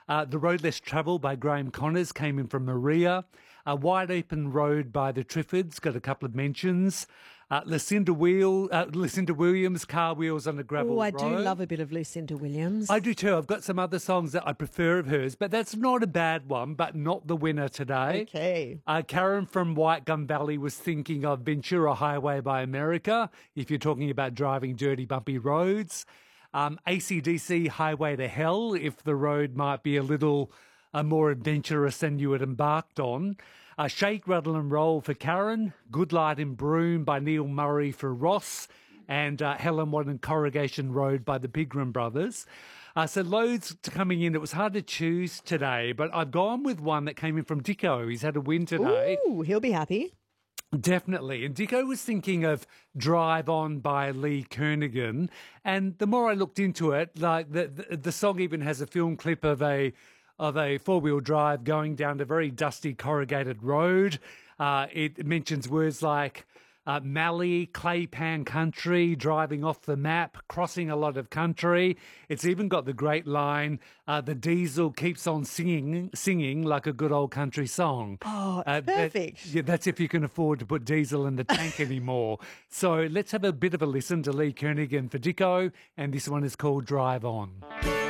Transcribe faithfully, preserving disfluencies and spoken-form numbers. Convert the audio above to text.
Uh, The Road Less Travelled by Graham Connors came in from Maria. A Wide Open Road by the Triffids got a couple of mentions. Uh, Lucinda, Wheel, uh, Lucinda Williams, Car Wheels on a Gravel Oh, I Road. do love a bit of Lucinda Williams. I do too. I've got some other songs that I prefer of hers, but that's not a bad one, but not the winner today. Okay. Uh, Karen from White Gum Valley was thinking of Ventura Highway by America, if you're talking about driving dirty, bumpy roads. Um, A C D C Highway to Hell, if the road might be a little uh, more adventurous than you had embarked on. Uh, Shake, Rattle and Roll for Karen. Good Light in Broome by Neil Murray for Ross. And uh, Helen Watt and Corrugation Road by the Pigram Brothers. Uh, so loads to coming in. It was hard to choose today, but I've gone with one that came in from Dicko. He's had a win today. Ooh, he'll be happy. Definitely. And Dicko was thinking of Drive On by Lee Kernaghan. And the more I looked into it, like the, the, the song even has a film clip of a of a four-wheel drive going down the very dusty corrugated road. Uh, it mentions words like uh, Mallee, Claypan Country, driving off the map, crossing a lot of country. It's even got the great line, uh, the diesel keeps on singing singing like a good old country song. Oh, Uh, that- perfect. yeah, that's if you can afford to put diesel in the tank anymore. So let's have a bit of a listen to Lee Kernaghan for Dicko, and this one is called Drive On.